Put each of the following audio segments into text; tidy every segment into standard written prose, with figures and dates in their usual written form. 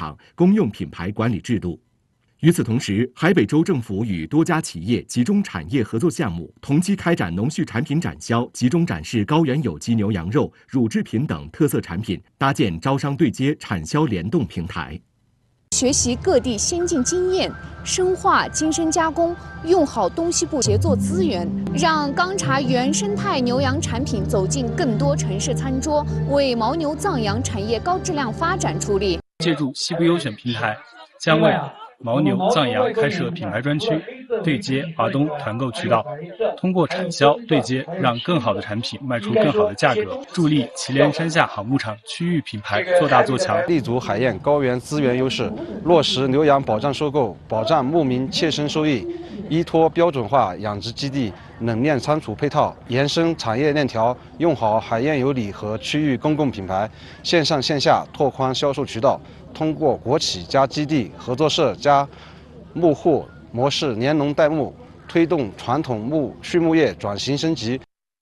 场公用品牌管理制度。与此同时，海北州政府与多家企业集中产业合作项目同期开展农畜产品展销，集中展示高原有机牛羊肉、乳制品等特色产品，搭建招商对接、产销联动平台。 学习各地先进经验，深化精深加工，用好东西部协作资源，让钢茶原生态牛羊产品走进更多城市餐桌，为牦牛藏羊产业高质量发展出力。 借助西部优选平台，将为牦牛藏羊开设品牌专区，对接华东团购渠道，通过产销对接，让更好的产品卖出更好的价格，助力祁连山下好牧场区域品牌做大做强， 立足海燕高原资源优势，落实牛羊保障收购，保障牧民切身收益，依托标准化养殖基地冷链仓储配套，延伸产业链条，用好海燕有礼和区域公共品牌，线上线下拓宽销售渠道。通过国企加基地、合作社加牧户模式联农带牧，推动传统畜牧业转型升级。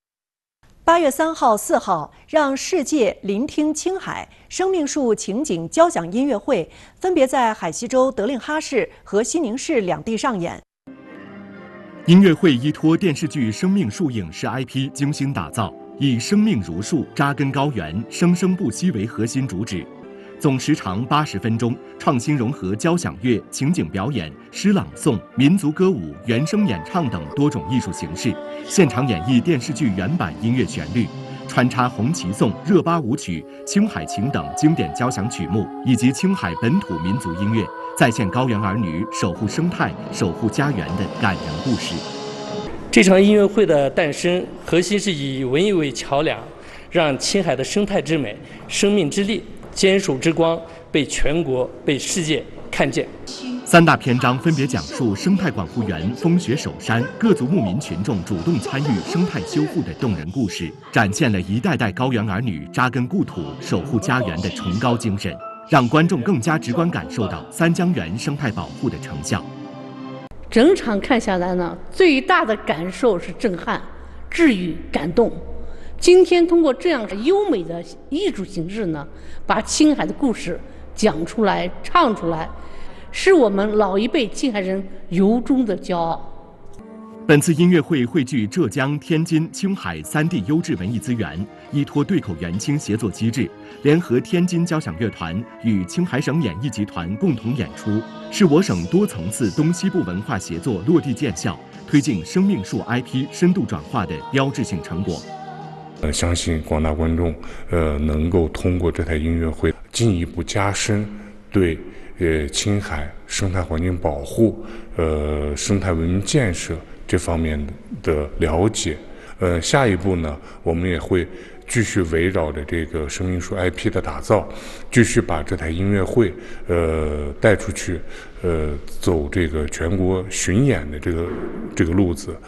8月3号、4号，让世界聆听青海生命树情景交响音乐会分别在海西州德令哈市和西宁市两地上演。 音乐会依托电视剧《生命树》影视 IP 精心打造，以生命如树、扎根高原、生生不息为核心主旨。总时长80分钟，创新融合交响乐、情景表演、诗朗诵、民族歌舞、原声演唱等多种艺术形式，现场演绎电视剧原版音乐旋律，穿插红旗颂、热巴舞曲、青海情等经典交响曲目，以及青海本土民族音乐，再现高原儿女守护生态、守护家园的感人故事。 这场音乐会的诞生，核心是以文艺为桥梁，让青海的生态之美、生命之力、坚守之光被全国、被世界看见。 3大篇章分别讲述生态管护员风雪守山、各族牧民群众主动参与生态修复的动人故事，展现了一代代高原儿女扎根故土、守护家园的崇高精神，让观众更加直观感受到三江源生态保护的成效。 整场看下来呢，最大的感受是震撼、治愈、感动。今天通过这样优美的艺术形式呢，把青海的故事讲出来、唱出来，是我们老一辈青海人由衷的骄傲。 本次音乐会汇聚浙江、天津、青海3地优质文艺资源，依托对口援青协作机制，联合天津交响乐团与青海省演艺集团共同演出，是我省多层次东西部文化协作落地见效，推进生命树 IP 深度转化的标志性成果。 相信广大观众能够通过这台音乐会进一步加深对青海生态环境保护、生态文明建设这方面的了解。下一步呢，我们也会继续围绕着这个生命树 IP 的打造，继续把这台音乐会带出去，走这个全国巡演的这个路子。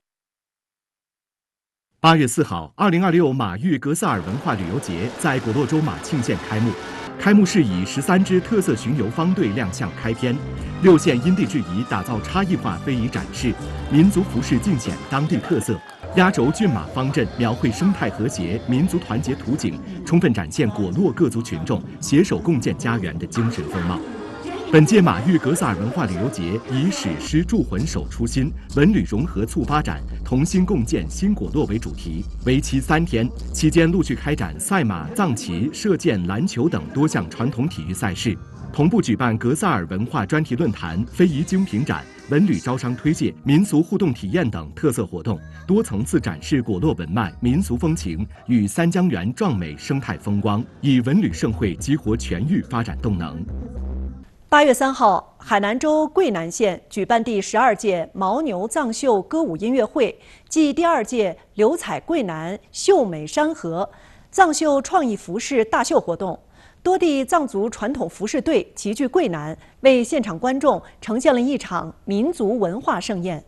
8月4号，2026马玉格萨尔文化旅游节在果洛州马庆县开幕。开幕式以13支特色巡游方队亮相开篇，6县因地制宜打造差异化非遗展示，民族服饰尽显当地特色，压轴骏马方阵描绘生态和谐、民族团结图景，充分展现果洛各族群众携手共建家园的精神风貌。本届马玉格萨尔文化旅游节以史诗铸魂守初心、文旅融合促发展、同心共建新果洛为主题，为期3天。期间陆续开展赛马、藏旗、射箭、篮球等多项传统体育赛事，同步举办格萨尔文化专题论坛、非遗精品展、文旅招商推介、民俗互动体验等特色活动，多层次展示果洛文脉、民俗风情与三江源壮美生态风光，以文旅盛会激活全域发展动能。 8月3号，海南州桂南县举办第12届牦牛藏绣歌舞音乐会暨第2届流彩桂南秀美山河藏绣创意服饰大秀活动。多地藏族传统服饰队齐聚桂南，为现场观众呈现了一场民族文化盛宴。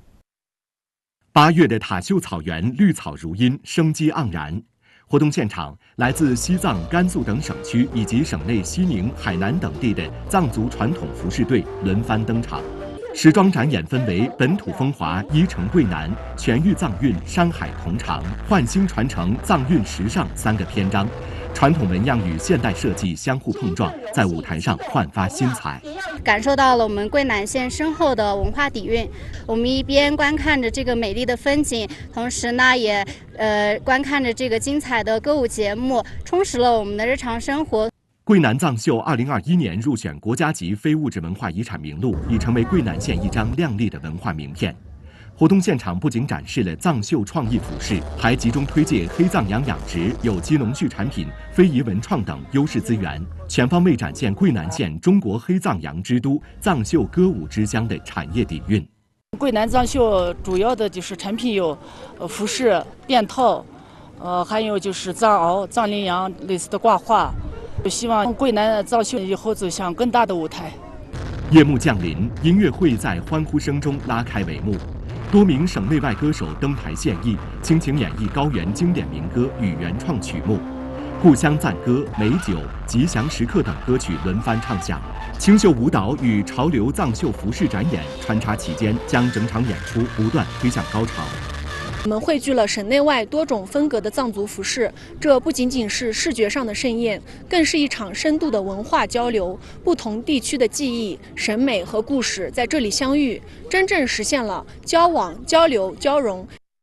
8月的塔秀草原绿草如茵，生机盎然。活动现场，来自西藏、甘肃等省区以及省内西宁、海南等地的藏族传统服饰队轮番登场。时装展演分为本土风华、衣城桂南、全域藏韵、山海同长、焕新传承、藏韵时尚3个篇章， 传统纹样与现代设计相互碰撞，在舞台上焕发新彩。 感受到了我们桂南县深厚的文化底蕴。我们一边观看着这个美丽的风景，同时呢，也观看着这个精彩的歌舞节目，充实了我们的日常生活。 桂南藏绣2021年入选国家级非物质文化遗产名录，已成为桂南县一张亮丽的文化名片。活动现场不仅展示了藏绣创意服饰，还集中推介黑藏羊养殖、有机农畜产品、非遗文创等优势资源，全方位展现桂南县中国黑藏羊之都、藏绣歌舞之乡的产业底蕴。 桂南藏绣主要的就是产品有服饰、辫套，还有就是藏獒、藏羚羊类似的挂画。希望桂南藏绣以后走向更大的舞台。 夜幕降临，音乐会在欢呼声中拉开帷幕。多名省内外歌手登台献艺，倾情演绎高原经典民歌与原创曲目，故乡赞歌、美酒、吉祥时刻等歌曲轮番唱响。清秀舞蹈与潮流藏绣服饰展演穿插其间，将整场演出不断推向高潮。 我们汇聚了省内外多种风格的藏族服饰，这不仅仅是视觉上的盛宴，更是一场深度的文化交流。不同地区的记忆、审美和故事在这里相遇，真正实现了交往、交流、交融。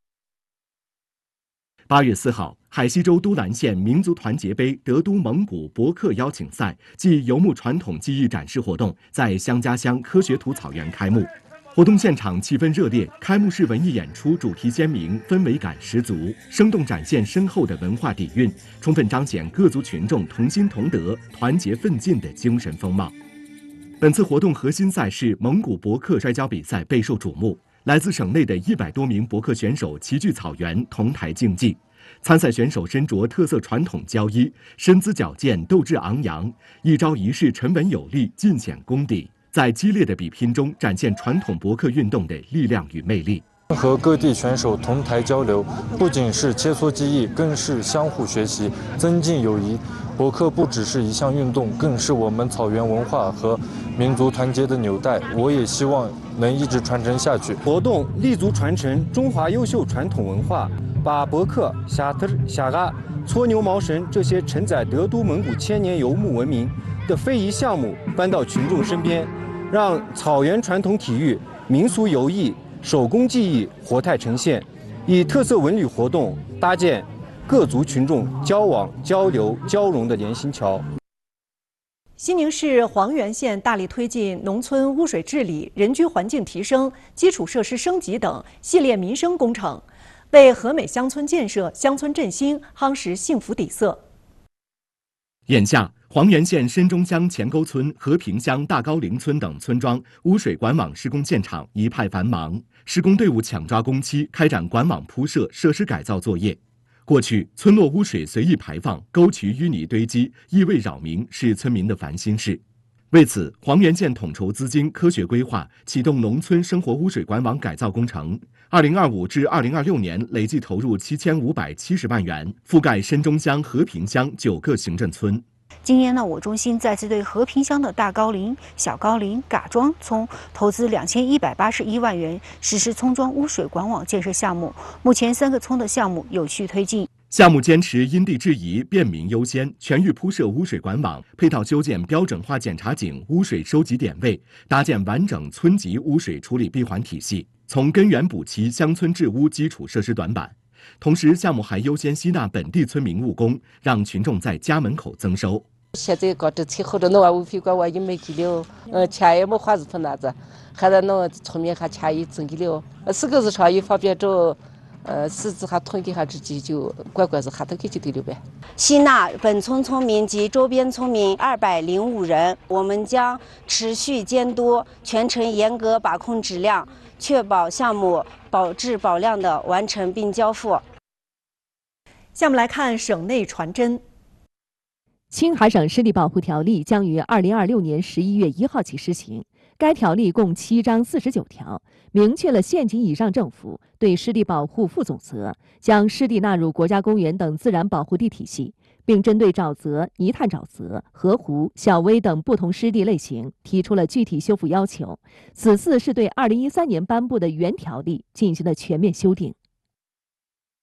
8月4号，海西州都兰县民族团结杯德都蒙古博客邀请赛暨游牧传统技艺展示活动在香家乡科学土草原开幕。活动现场气氛热烈，开幕式文艺演出主题鲜明，氛围感十足，生动展现深厚的文化底蕴，充分彰显各族群众同心同德、团结奋进的精神风貌。本次活动核心赛事蒙古博克摔跤比赛备受瞩目，来自省内的100多名博克选手齐聚草原同台竞技。参赛选手身着特色传统胶衣，身姿矫健，斗志昂扬，一招一式沉稳有力，尽显功底。在激烈的比拼中展现传统博克运动的力量与魅力。 和各地选手同台交流，不仅是切磋技艺，更是相互学习，增进友谊。博克不只是一项运动，更是我们草原文化和民族团结的纽带。我也希望能一直传承下去。 活动立足传承中华优秀传统文化，把博克、夏特、夏嘎、搓牛毛绳这些承载德都蒙古千年游牧文明的非遗项目搬到群众身边，让草原传统体育、民俗游艺、手工技艺活态呈现，以特色文旅活动搭建各族群众交往、交流、交融的连心桥。 西宁市黄原县大力推进农村污水治理、人居环境提升、基础设施升级等系列民生工程，为和美乡村建设、乡村振兴夯实幸福底色。 眼下，黄原县深中乡前沟村、和平乡大高陵村等村庄污水管网施工现场一派繁忙，施工队伍抢抓工期，开展管网铺设、设施改造作业。过去，村落污水随意排放、沟渠淤泥堆积，异味扰民，是村民的烦心事。为此，黄原县统筹资金，科学规划，启动农村生活污水管网改造工程。2025至2026年累计投入7570万元，覆盖深中乡、和平乡9个行政村。 今年呢，我中心再次对和平乡的大高陵、小高陵、嘎庄村投资2181万元，实施村庄污水管网建设项目。目前3个村的项目有序推进。 项目坚持因地制宜、便民优先，全域铺设污水管网，配套修建标准化检查井、污水收集点位，搭建完整村级污水处理闭环体系，从根源补齐乡村治污基础设施短板。同时，项目还优先吸纳本地村民务工，让群众在家门口增收。 现在搞这气候的弄污水管网也没给了，钱也没花子分那子，还在弄村民还钱也挣给了，4个字上一方便找。狮子还囤给还自己就乖乖子还都给就对了呗。 吸纳本村村民及周边村民205人，我们将持续监督，全程严格把控质量，确保项目保质保量的完成并交付。 下面来看省内传真。 青海省湿地保护条例将于2026年11月1号起施行。该条例共7章49条，明确了县级以上政府对湿地保护负总责，将湿地纳入国家公园等自然保护地体系，并针对沼泽、泥炭沼泽、河湖、小微等不同湿地类型提出了具体修复要求。此次是对2013年颁布的原条例进行了全面修订。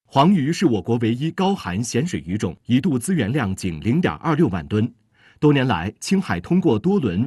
黄鱼是我国唯一高含咸水鱼种，一度资源量仅0.26万吨。多年来，青海通过多轮